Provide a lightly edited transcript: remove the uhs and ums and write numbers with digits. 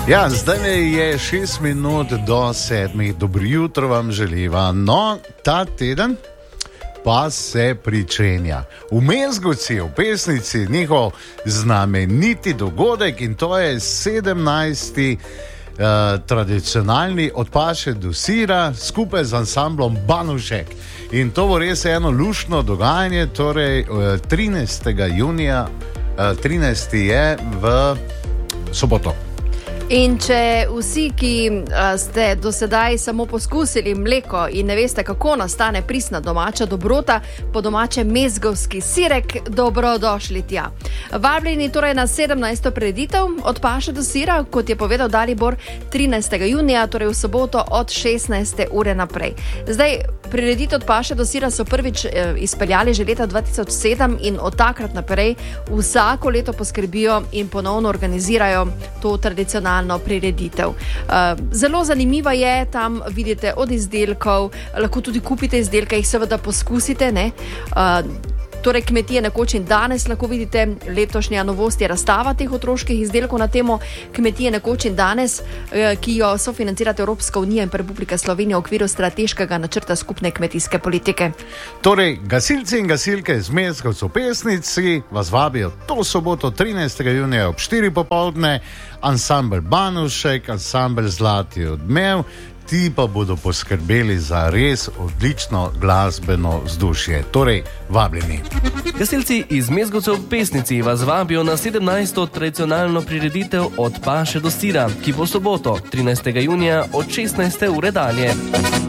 Ja, zdaj je 6 minut do 7. Dobro jutro vam želiva. No, ta teden pa se pričenja. V Mezgovci, v Pesnici, njihov znameniti dogodek in to je 17. Tradicionalni Od paše do sira skupaj z ansamblom Banušek. In to bo res eno luštno dogajanje, torej 13. junija, 13. je v soboto. In če vsi, ki ste do sedaj samo poskusili mleko in ne veste, kako nastane pristna domača dobrota, po domače mezgovski sirek, dobrodošli tja. Vabljeni torej na 17. prireditev Od paše do sira, kot je povedal Dalibor, 13. junija, torej v soboto od 16. ure naprej. Zdaj, prireditev Od paše do sira so prvič izpeljali že leta 2007 in od takrat naprej vsako leto poskrbijo in ponovno organizirajo to tradicionalno prireditev. Zelo zanimiva je, tam vidite od izdelkov, lahko tudi kupite izdelke, jih seveda poskusite, ne? Torej, kmetije nekoč in danes lahko vidite, letošnja novost je razstava teh otroških izdelkov na temo kmetije nekoč in danes, ki jo sofinancirate Evropska unija in Republika Slovenija v okviru strateškega načrta skupne kmetijske politike. Torej, gasilci in gasilke z Mezgovcev v Pesnici vas vabijo to soboto 13. junija ob 4 popoldne, ansambel Banušek, ansambel Zlati odmev, ti pa bodo poskrbeli za res odlično glasbeno vzdušje. Torej, vabljeni. Gasilci iz Mezgovcev v Pesnici vas vabijo na 17. tradicionalno prireditev Od paše do sira, ki bo soboto 13. junija od 16. ure dalje.